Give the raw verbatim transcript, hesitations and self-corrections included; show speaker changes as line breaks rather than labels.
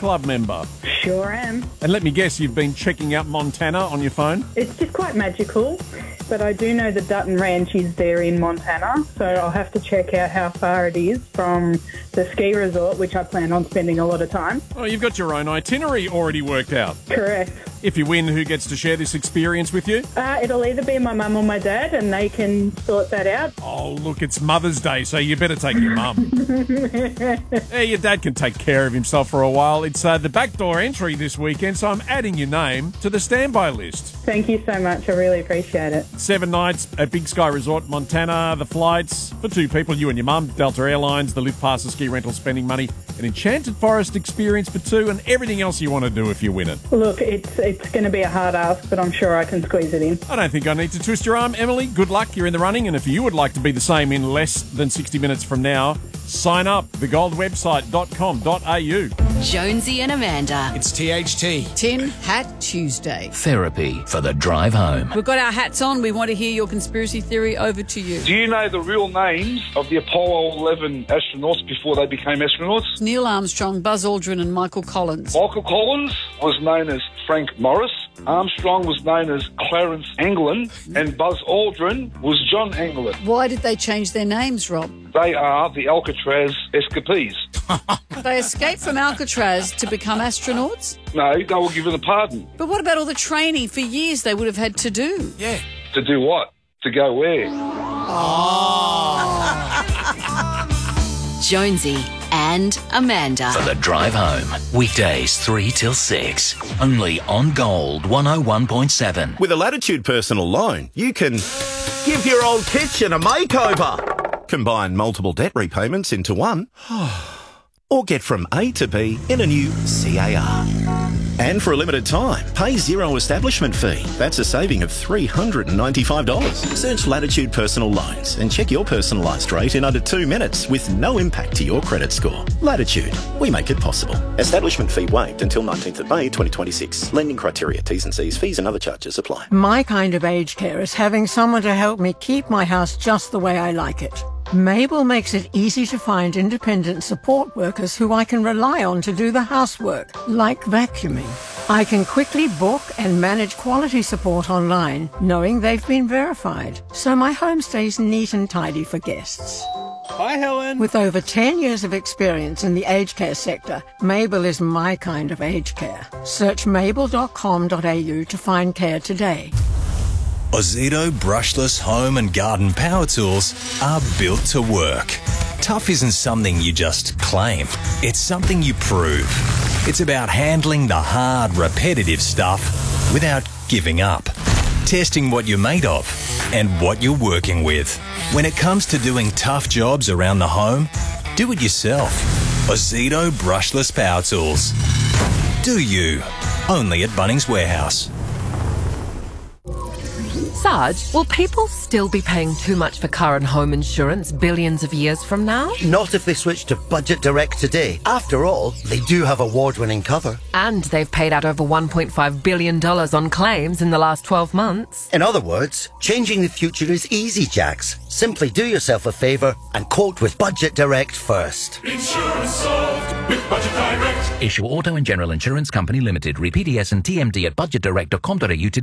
Club member?
Sure am.
And let me guess, you've been checking out Montana on your phone?
It's just quite magical, but I do know the Dutton Ranch is there in Montana, so I'll have to check out how far it is from the ski resort, which I plan on spending a lot of time.
Oh, you've got your own itinerary already worked out.
Correct.
If you win, who gets to share this experience with you?
Uh, it'll either be my mum or my dad, and they can sort that out.
Oh, look, it's Mother's Day, so you better take your mum. Yeah, your dad can take care of himself for a while. It's uh, the backdoor entry this weekend, so I'm adding your name to the standby list.
Thank you so much. I really appreciate it.
Seven nights at Big Sky Resort, Montana. The flights for two people, you and your mum. Delta Airlines, the lift passes, ski rental, spending money. An enchanted forest experience for two, and everything else you want to do if you win it.
Look, it's it's going to be a hard ask, but I'm sure I can squeeze it in.
I don't think I need to twist your arm, Emily. Good luck, you're in the running, and if you would like to be the same in less than sixty minutes from now, sign up, the gold website dot com dot a u.
Jonesy and Amanda.
It's T H T.
Tin Hat Tuesday.
Therapy for the drive home.
We've got our hats on. We want to hear your conspiracy theory. Over to you.
Do you know the real names of the Apollo eleven astronauts before they became astronauts?
Neil Armstrong, Buzz Aldrin and Michael Collins.
Michael Collins was known as Frank Morris. Armstrong was known as Clarence Anglin, and Buzz Aldrin was John Anglin.
Why did they change their names, Rob?
They are the Alcatraz escapees.
They escaped from Alcatraz to become astronauts?
No, they were given a pardon.
But what about all the training for years they would have had to do?
Yeah.
To do what? To go where?
Jonesy and Amanda.
For the drive home. Weekdays three till six. Only on Gold one oh one point seven.
With a Latitude personal loan, you can give your old kitchen a makeover. Combine multiple debt repayments into one. Or get from A to B in a new C A R. And for a limited time, pay zero establishment fee. That's a saving of three hundred ninety-five dollars. Search Latitude Personal Loans and check your personalised rate in under two minutes with no impact to your credit score. Latitude, we make it possible. Establishment fee waived until nineteenth of May twenty twenty-six. Lending criteria, T's and C's, fees and other charges apply.
My kind of aged care is having someone to help me keep my house just the way I like it. Mabel makes it easy to find independent support workers who I can rely on to do the housework, like vacuuming. I can quickly book and manage quality support online, knowing they've been verified, so my home stays neat and tidy for guests.
Hi, Helen.
With over ten years of experience in the aged care sector, Mabel is my kind of aged care. Search mabel dot com dot a u to find care today.
Ozito brushless home and garden power tools are built to work. Tough isn't something you just claim. It's something you prove. It's about handling the hard, repetitive stuff without giving up. Testing what you're made of and what you're working with. When it comes to doing tough jobs around the home, do it yourself. Ozito brushless power tools. Do you. Only at Bunnings Warehouse.
Sarge, will people still be paying too much for car and home insurance billions of years from now?
Not if they switch to Budget Direct today. After all, they do have award-winning cover.
And they've paid out over one point five billion dollars on claims in the last twelve months.
In other words, changing the future is easy, Jax. Simply do yourself a favour and quote with Budget Direct first.
Insurance solved with Budget Direct.
Issue Auto and General Insurance Company Limited. Repeat E S and T M D at budget direct dot com dot a u today.